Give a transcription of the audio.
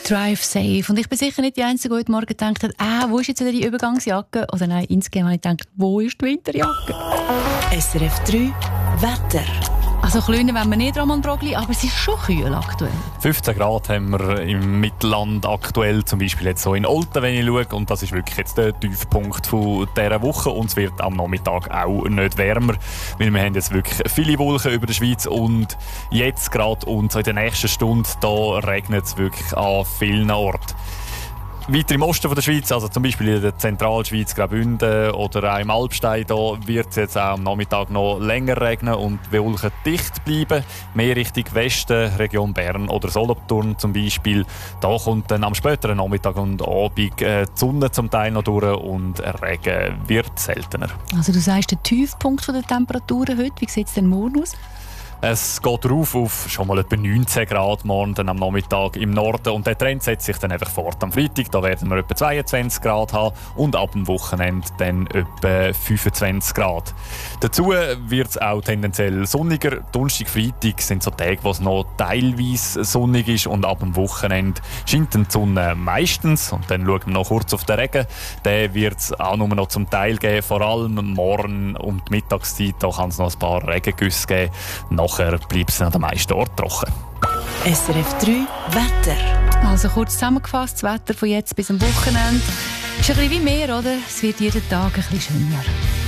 Drive Safe. Und ich bin sicher nicht die Einzige, die heute Morgen gedacht hat, wo ist jetzt wieder die Übergangsjacke? Oder nein, insgesamt habe ich gedacht, wo ist die Winterjacke? SRF 3 Wetter. Also kleiner wollen wir nicht, Roman Brogli, aber es ist schon kühl aktuell. 15 Grad haben wir im Mittelland aktuell, zum Beispiel jetzt so in Olten, wenn ich schaue. Und das ist wirklich jetzt der Tiefpunkt von dieser Woche. Und es wird am Nachmittag auch nicht wärmer, weil wir haben jetzt wirklich viele Wolken über der Schweiz. Und jetzt gerade und so in der nächsten Stunde, da regnet es wirklich an vielen Orten. Weiter im Osten von der Schweiz, also zum Beispiel in der Zentralschweiz, Graubünden oder auch im Alpstein, da wird es jetzt auch am Nachmittag noch länger regnen und die Wolken dicht bleiben. Mehr Richtung Westen, Region Bern oder Solothurn zum Beispiel. Da kommt dann am späteren Nachmittag und Abend die Sonne zum Teil noch durch und Regen wird seltener. Also du sagst, der Tiefpunkt der Temperaturen heute, wie sieht es denn morgen aus? Es geht rauf auf schon mal etwa 19 Grad morgen dann am Nachmittag im Norden. Und der Trend setzt sich dann einfach fort. Am Freitag da werden wir etwa 22 Grad haben und ab dem Wochenende dann etwa 25 Grad. Dazu wird es auch tendenziell sonniger. Donnerstag, Freitag sind so Tage, wo es noch teilweise sonnig ist. Und ab dem Wochenende scheint die Sonne meistens. Und dann schauen wir noch kurz auf den Regen. Den wird es auch nur noch zum Teil geben. Vor allem morgen um die Mittagszeit da kann es noch ein paar Regengüsse geben. Nachher bleibt es an den meisten Orten trocken. SRF 3 Wetter. Also kurz zusammengefasst, das Wetter von jetzt bis am Wochenende ist ein bisschen wie mehr, oder? Es wird jeden Tag ein bisschen schöner.